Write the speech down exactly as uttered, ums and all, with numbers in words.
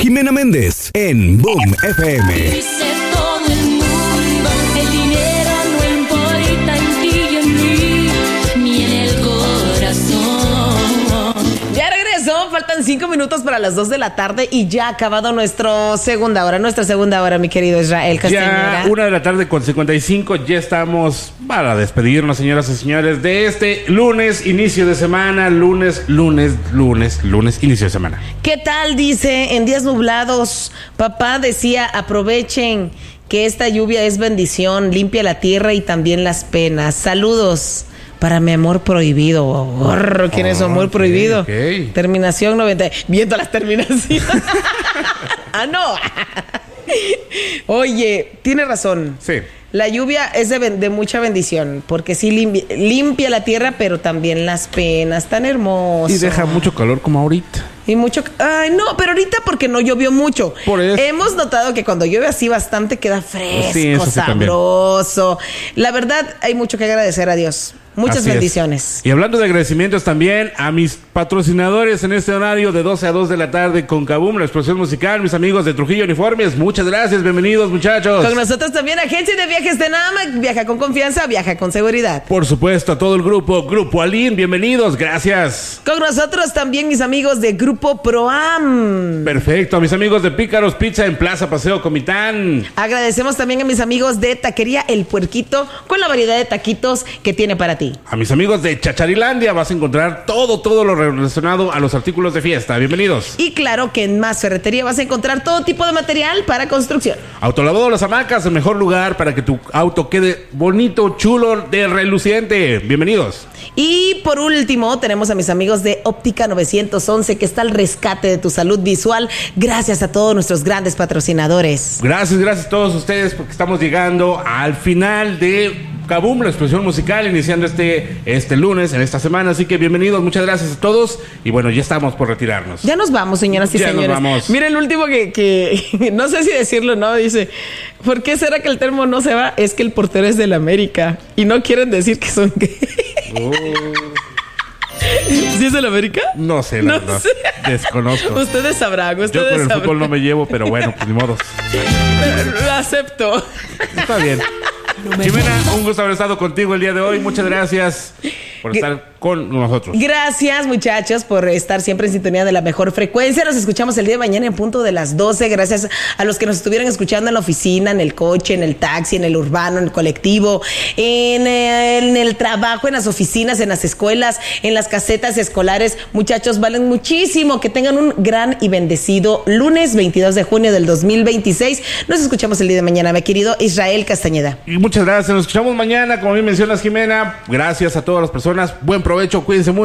Jimena Méndez en Boom F M. Dice todo el mundo, el dinero no importa en ti y en mí, ni en el corazón. Ya regresó, faltan cinco minutos para las dos de la tarde y ya ha acabado nuestra segunda hora, nuestra segunda hora, mi querido Israel Castañeda. Ya una de la tarde con cincuenta y cinco, ya estamos para despedirnos, señoras y señores, de este lunes, inicio de semana, lunes, lunes, lunes, lunes, inicio de semana. ¿Qué tal? Dice, en días nublados, papá decía, aprovechen que esta lluvia es bendición, limpia la tierra y también las penas. Saludos para mi amor prohibido. Gorro, ¿quién es su amor Ok, prohibido? ok. Terminación noventa. Viendo las terminaciones. Ah, no. Oye, tiene razón. Sí. La lluvia es de, ben- de mucha bendición, porque sí limpia, limpia la tierra, pero también las penas, tan hermoso. Y deja mucho calor como ahorita. Y mucho... Ay, no, pero ahorita porque no llovió mucho. Por eso. Hemos notado que cuando llueve así bastante queda fresco, Sí, eso sí también. sabroso. La verdad, hay mucho que agradecer a Dios. Muchas Así es. bendiciones. Y hablando de agradecimientos también a mis patrocinadores en este horario de doce a dos de la tarde con Kaboom, la explosión musical, mis amigos de Trujillo Uniformes. Muchas gracias, bienvenidos, muchachos. Con nosotros también Agencia de Viajes de Namac. Viaja con confianza, viaja con seguridad. Por supuesto, a todo el grupo, Grupo Alín, bienvenidos, gracias. Con nosotros también mis amigos de Grupo Proam. Perfecto, a mis amigos de Pícaros Pizza en Plaza Paseo Comitán. Agradecemos también a mis amigos de Taquería El Puerquito con la variedad de taquitos que tiene para ti. A mis amigos de Chacharilandia vas a encontrar todo, todo lo relacionado a los artículos de fiesta. Bienvenidos. Y claro que en Más Ferretería vas a encontrar todo tipo de material para construcción. Autolavado Las Hamacas, el mejor lugar para que tu auto quede bonito, chulo, de reluciente. Bienvenidos. Y por último, tenemos a mis amigos de Óptica novecientos once, que está al rescate de tu salud visual, gracias a todos nuestros grandes patrocinadores. Gracias, gracias a todos ustedes porque estamos llegando al final de Kaboom, la explosión musical, iniciando este, este lunes, en esta semana. Así que bienvenidos, muchas gracias a todos. Y bueno, ya estamos por retirarnos. Ya nos vamos, señoras y Ya nos señores. vamos. Mira el último que, que no sé si decirlo, ¿no? Dice, ¿por qué será que el termo no se va? Es que el portero es del América y no quieren decir que son gay. Oh, ¿Sí es del América? no sé, la No verdad. sé. Desconozco. Ustedes sabrán, Yo ustedes con el sabrán. fútbol no me llevo, pero bueno, pues ni modo. Lo acepto. Está bien. Jimena, un gusto haber estado contigo el día de hoy. Muchas gracias por estar con nosotros. Gracias, muchachos, por estar siempre en sintonía de la mejor frecuencia. Nos escuchamos el día de mañana en punto de las doce. Gracias a los que nos estuvieron escuchando en la oficina, en el coche, en el taxi, en el urbano, en el colectivo, en el, en el trabajo, en las oficinas, en las escuelas, en las casetas escolares. Muchachos, valen muchísimo. Que tengan un gran y bendecido lunes veintidós de junio del dos mil veintiséis. Nos escuchamos el día de mañana, mi querido Israel Castañeda. Y muchas gracias. Nos escuchamos mañana, como bien mencionas, Jimena. Gracias a todas las personas. Buen provecho. Cuídense mucho.